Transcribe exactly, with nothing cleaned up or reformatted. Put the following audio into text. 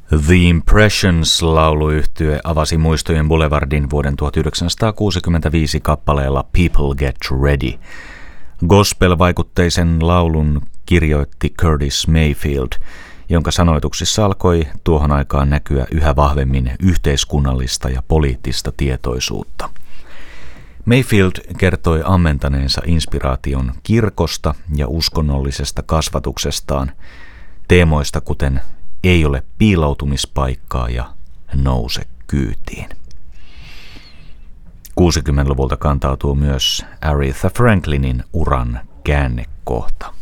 The Impressions-lauluyhtye avasi Muistojen Boulevardin vuoden tuhatyhdeksänsataakuusikymmentäviisi kappaleella People Get Ready. Gospel-vaikutteisen laulun kirjoitti Curtis Mayfield, jonka sanoituksissa alkoi tuohon aikaan näkyä yhä vahvemmin yhteiskunnallista ja poliittista tietoisuutta. Mayfield kertoi ammentaneensa inspiraation kirkosta ja uskonnollisesta kasvatuksestaan, teemoista kuten ei ole piiloutumispaikkaa ja nouse kyytiin. kuusikymmentäluvulta kantautuu myös Aretha Franklinin uran käännekohta.